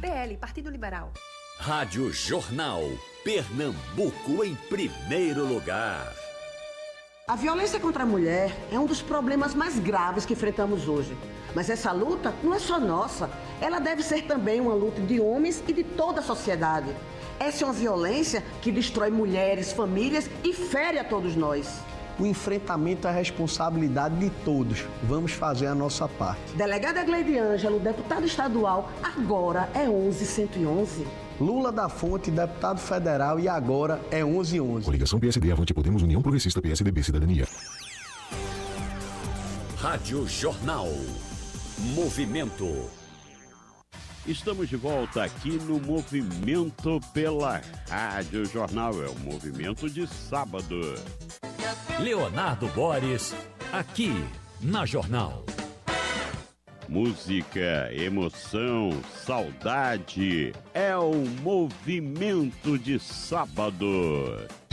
PL, Partido Liberal. Rádio Jornal. Pernambuco em primeiro lugar. A violência contra a mulher é um dos problemas mais graves que enfrentamos hoje. Mas essa luta não é só nossa. Ela deve ser também uma luta de homens e de toda a sociedade. Essa é uma violência que destrói mulheres, famílias e fere a todos nós. O enfrentamento é a responsabilidade de todos. Vamos fazer a nossa parte. Delegada Gleide Ângelo, deputado estadual, agora é 11111. Lula da Fonte, deputado federal, e agora é 1111. Coligação PSD, Avante Podemos, União Progressista, PSDB, Cidadania. Rádio Jornal. Movimento. Estamos de volta aqui no Movimento pela Rádio Jornal. É o Movimento de sábado. Leonardo Boris, aqui na Jornal. Música, emoção, saudade. É o Movimento de sábado.